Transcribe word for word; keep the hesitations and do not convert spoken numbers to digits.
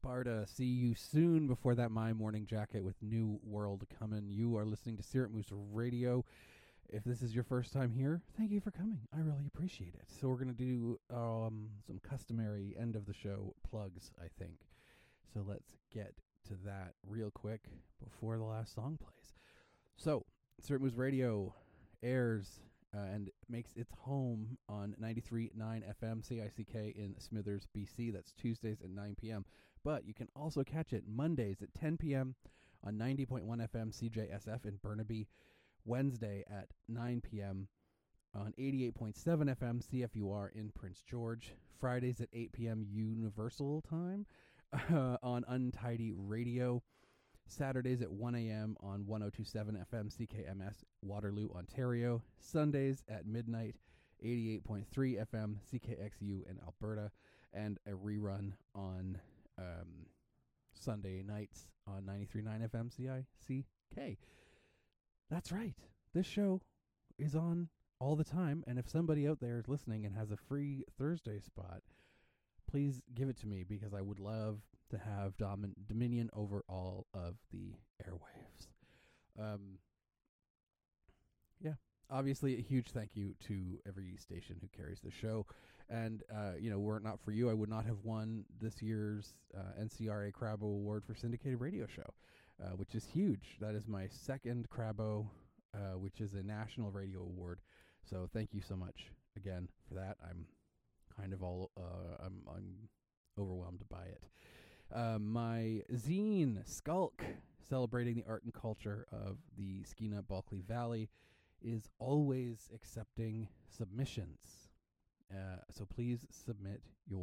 Sparta. See you soon. Before that, My Morning Jacket with New World coming. You are listening to Syrup Moose Radio. If this is your first time here, thank you for coming. I really appreciate it. So we're going to do um, some customary end of the show plugs, I think. So let's get to that real quick before the last song plays. So Syrup Moose Radio airs uh, and makes its home on ninety-three point nine F M C I C K in Smithers, B C. That's Tuesdays at nine p.m. But you can also catch it Mondays at ten p.m. on ninety point one F M C J S F in Burnaby, Wednesday at nine p.m. on eighty-eight point seven F M C F U R in Prince George, Fridays at eight p.m. Universal Time uh, on Untidy Radio, Saturdays at one a.m. on ten twenty-seven F M C K M S Waterloo, Ontario, Sundays at midnight, eighty-eight point three F M C K X U in Alberta, and a rerun on um, Sunday nights on ninety-three point nine F M C I C K. That's right. This show is on all the time, and if somebody out there is listening and has a free Thursday spot, please give it to me, because I would love to have dom- dominion over all of the airwaves. Um, yeah, obviously a huge thank you to every station who carries the show. And, uh, you know, were it not for you, I would not have won this year's uh, N C R A Crabbo Award for Syndicated Radio Show, uh, which is huge. That is my second Crabbo, uh, which is a national radio award. So thank you so much again for that. I'm kind of all, uh, I'm, I'm overwhelmed by it. Uh, my zine, Skulk, celebrating the art and culture of the Skeena Bulkley Valley, is always accepting submissions. Uh, so please submit your